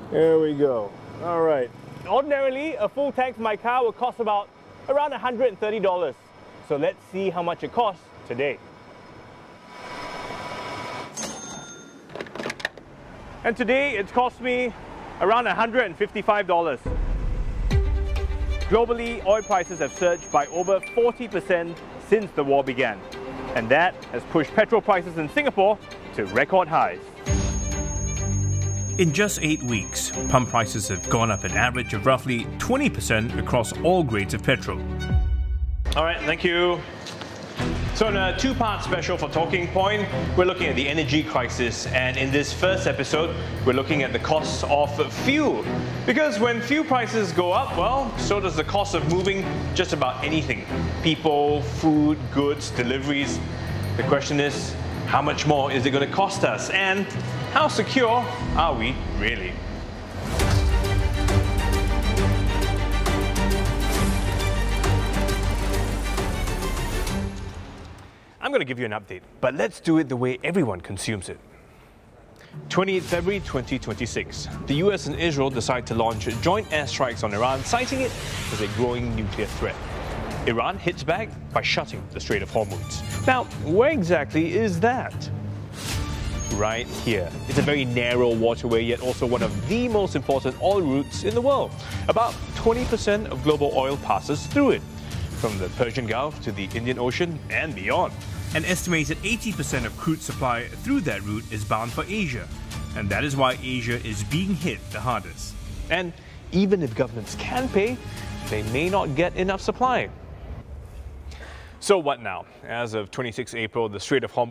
There we go. All right. Ordinarily, a full tank for my car would cost around $130. So let's see how much it costs today. And today it's cost me around $155. Globally, oil prices have surged by over 40% since the war began. And that has pushed petrol prices in Singapore to record highs. In just 8 weeks, pump prices have gone up an average of roughly 20% across all grades of petrol. All right, thank you. So in a two-part special for Talking Point, we're looking at the energy crisis, and in this first episode, we're looking at the costs of fuel. Because when fuel prices go up, well, so does the cost of moving just about anything. People, food, goods, deliveries. The question is, how much more is it going to cost us? And how secure are we really? I'm going to give you an update, but let's do it the way everyone consumes it. 28 February 2026, the US and Israel decide to launch joint airstrikes on Iran, citing it as a growing nuclear threat. Iran hits back by shutting the Strait of Hormuz. Now, where exactly is that? Right here. It's a very narrow waterway, yet also one of the most important oil routes in the world. About 20% of global oil passes through it, from the Persian Gulf to the Indian Ocean and beyond. An estimated 80% of crude supply through that route is bound for Asia, and that is why Asia is being hit the hardest. And even if governments can pay, they may not get enough supply. So what now? As of 26 April, the Strait of Hormuz